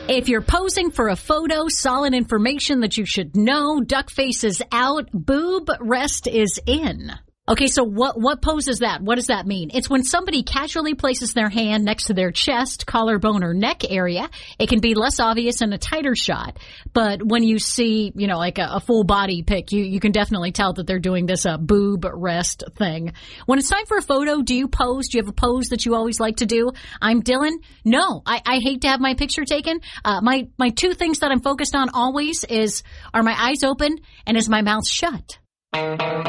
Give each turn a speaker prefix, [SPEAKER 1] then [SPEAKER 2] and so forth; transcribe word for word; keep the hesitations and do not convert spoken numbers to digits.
[SPEAKER 1] If you're posing for a photo, solid information that you should know, duck face is out, boob rest is in. Okay, so what what pose is that? What does that mean? It's when somebody casually places their hand next to their chest, collarbone, or neck area. It can be less obvious in a tighter shot, but when you see, you know, like a, a full body pic, you, you can definitely tell that they're doing this uh, boob rest thing. When it's time for a photo, do you pose? Do you have a pose that you always like to do? I'm Dylan. No, I, I hate to have my picture taken. Uh, my, my two things that I'm focused on always is, are my eyes open and is my mouth shut?